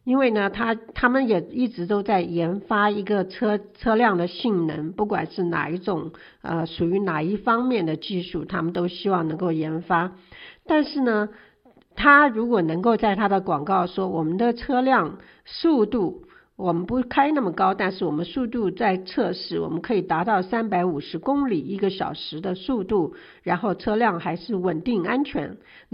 因为呢他们也一直都在研发一个车辆的性能，不管是哪一种属于哪一方面的技术，他们都希望能够研发。但是呢他如果能够在他的广告说我们的车辆速度，我们不开那么高，但是我们速度在测试，我们可以达到350公里1个小时的速度，然后车辆还是稳定安全，